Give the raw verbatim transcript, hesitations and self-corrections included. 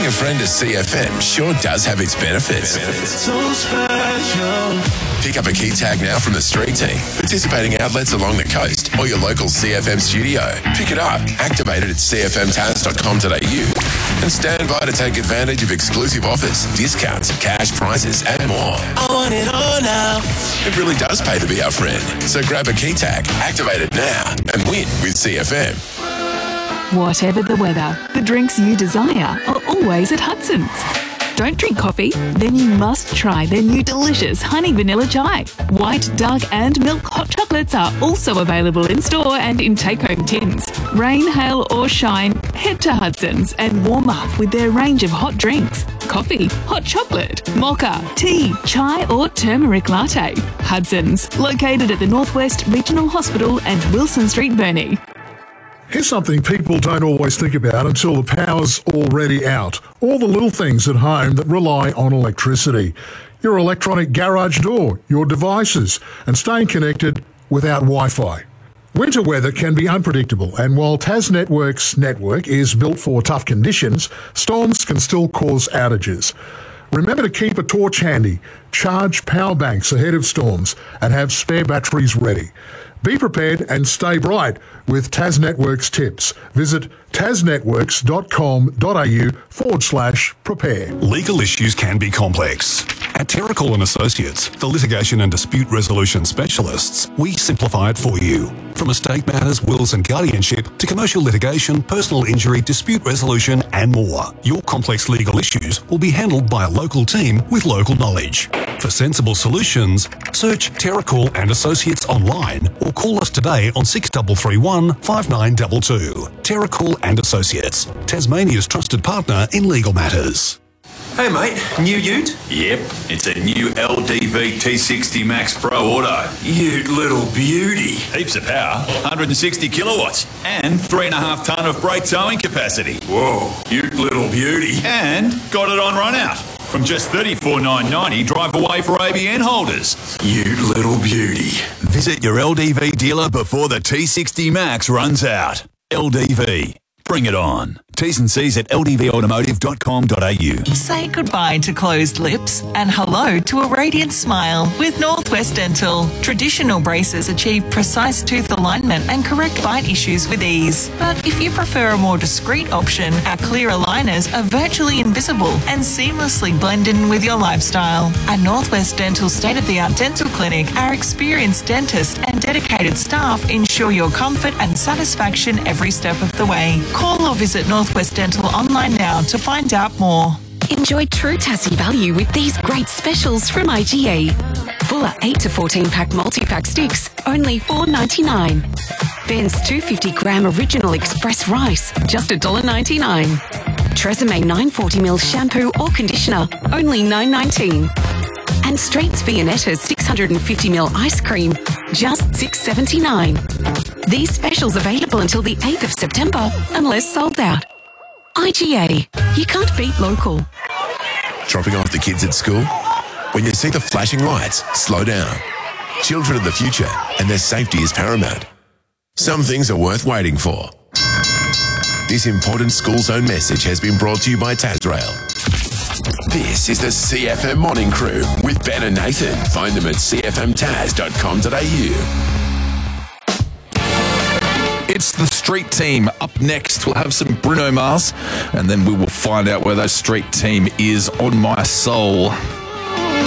Being a friend of C F M sure does have its benefits. So special. Pick up a key tag now from the street team, participating outlets along the coast, or your local C F M studio. Pick it up, activate it at c f m taz dot com dot a u, and stand by to take advantage of exclusive offers, discounts, cash prizes, and more. I want it all now. It really does pay to be our friend. So grab a key tag, activate it now, and win with C F M. Whatever the weather, the drinks you desire are always at Hudson's. Don't drink coffee? Then you must try their new delicious honey vanilla chai. White, dark and milk hot chocolates are also available in store and in take-home tins. Rain, hail or shine, head to Hudson's and warm up with their range of hot drinks. Coffee, hot chocolate, mocha, tea, chai or turmeric latte. Hudson's, located at the Northwest Regional Hospital and Wilson Street, Burnie. Here's something people don't always think about until the power's already out. All the little things at home that rely on electricity. Your electronic garage door, your devices, and staying connected without Wi-Fi. Winter weather can be unpredictable, and while TasNetworks' network is built for tough conditions, storms can still cause outages. Remember to keep a torch handy, charge power banks ahead of storms, and have spare batteries ready. Be prepared and stay bright with TasNetworks tips. Visit tasnetworks.com.au forward slash prepare. Legal issues can be complex. At Terracall and Associates, the litigation and dispute resolution specialists, we simplify it for you. From estate matters, wills and guardianship to commercial litigation, personal injury, dispute resolution and more. Your complex legal issues will be handled by a local team with local knowledge. For sensible solutions, search Terracall and Associates online or call us today on six three three one, five nine two two. Terracall and Associates, Tasmania's trusted partner in legal matters. Hey mate, new ute? Yep, it's a new L D V T sixty Max Pro Auto. Ute little beauty. Heaps of power, one hundred sixty kilowatts, and three and a half tonne of brake towing capacity. Whoa, ute little beauty. And got it on run out. From just thirty-four thousand nine hundred ninety, drive away for A B N holders. Ute little beauty. Visit your L D V dealer before the T sixty Max runs out. L D V. Bring it on. T's and C's at l d v automotive dot com dot a u. Say goodbye to closed lips and hello to a radiant smile with Northwest Dental. Traditional braces achieve precise tooth alignment and correct bite issues with ease. But if you prefer a more discreet option, our clear aligners are virtually invisible and seamlessly blend in with your lifestyle. At Northwest Dental's state-of-the-art dental clinic, our experienced dentists and dedicated staff ensure your comfort and satisfaction every step of the way. Call or visit Northwest Dental online now to find out more. Enjoy true Tassie value with these great specials from I G A. Fuller eight to fourteen pack multi-pack sticks, only four dollars ninety-nine. Ben's two hundred fifty gram original express rice, just one dollar ninety-nine. Tresemme nine hundred forty milliliter shampoo or conditioner, only nine dollars nineteen. And Straits Viennetta six hundred fifty milliliter ice cream, just six dollars seventy-nine. These specials available until the eighth of September, unless sold out. I G A. You can't beat local. Dropping off the kids at school? When you see the flashing lights, slow down. Children are the future, and their safety is paramount. Some things are worth waiting for. This important school zone message has been brought to you by Tasrail. This is the C F M Morning Crew with Ben and Nathan. Find them at c f m taz dot com dot a u. It's the Street Team. Up next, we'll have some Bruno Mars, and then we will find out where that Street Team is on my soul.